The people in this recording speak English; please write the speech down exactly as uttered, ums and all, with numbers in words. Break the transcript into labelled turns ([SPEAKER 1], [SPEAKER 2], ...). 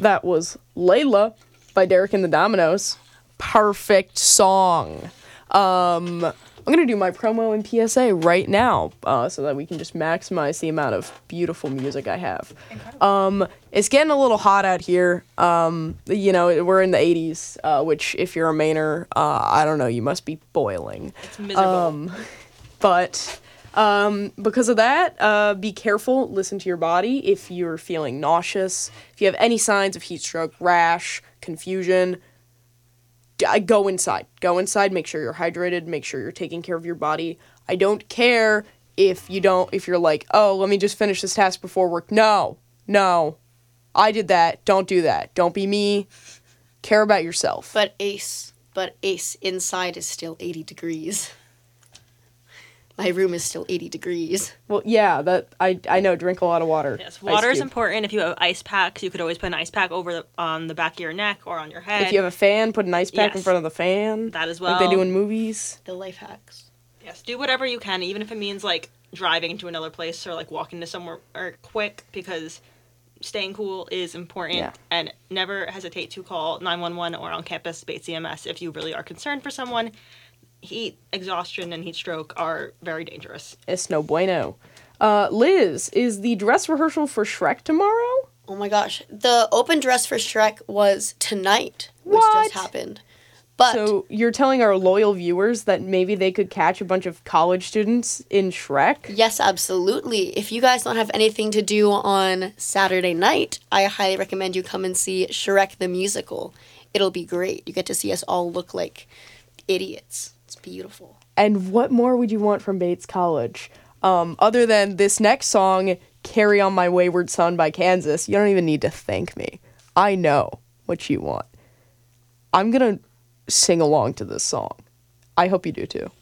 [SPEAKER 1] That was Layla by Derek and the Dominoes. Perfect song. Um, I'm going to do my promo and P S A right now uh, so that we can just maximize the amount of beautiful music I have. Um, it's getting a little hot out here. Um, you know, we're in the eighties, uh, which if you're a Mainer, uh, I don't know, you must be boiling.
[SPEAKER 2] It's miserable.
[SPEAKER 1] Um, but... Um, because of that, uh, be careful, listen to your body. If you're feeling nauseous, if you have any signs of heat stroke, rash, confusion, d- go inside. Go inside, make sure you're hydrated, make sure you're taking care of your body. I don't care if you don't, if you're like, oh, let me just finish this task before work. No, no, I did that. Don't do that. Don't be me. Care about yourself.
[SPEAKER 3] But Ace, but Ace, inside is still eighty degrees. My room is still eighty degrees.
[SPEAKER 1] Well, yeah, that I I know. Drink a lot of water.
[SPEAKER 2] Yes, water
[SPEAKER 1] Ice
[SPEAKER 2] is
[SPEAKER 1] cube.
[SPEAKER 2] important. If you have ice packs, you could always put an ice pack over the, on the back of your neck or on your head.
[SPEAKER 1] If you have a fan, put an ice pack in
[SPEAKER 2] Yes.
[SPEAKER 1] front of the fan.
[SPEAKER 2] That as well.
[SPEAKER 1] Like they do in movies.
[SPEAKER 3] The life hacks.
[SPEAKER 2] Yes, do whatever you can, even if it means like driving to another place or like walking to somewhere or quick, because staying cool is important.
[SPEAKER 1] Yeah.
[SPEAKER 2] And never hesitate to call nine one one or on campus Bates E M S if you really are concerned for someone. Heat exhaustion and heat stroke are very dangerous.
[SPEAKER 1] It's no bueno. Uh, Liz, is the dress rehearsal for Shrek tomorrow?
[SPEAKER 3] Oh my gosh. The open dress for Shrek was tonight, which
[SPEAKER 1] What?
[SPEAKER 3] just happened. But
[SPEAKER 1] So you're telling our loyal viewers that maybe they could catch a bunch of college students in Shrek?
[SPEAKER 3] yes, absolutely. If you guys don't have anything to do on Saturday night, I highly recommend you come and see Shrek the Musical. It'll be great. You get to see us all look like idiots. It's beautiful.
[SPEAKER 1] And what more would you want from Bates College? Um, other than this next song, Carry On My Wayward Son by Kansas, you don't even need to thank me. I know what you want. I'm going to sing along to this song. I hope you do too.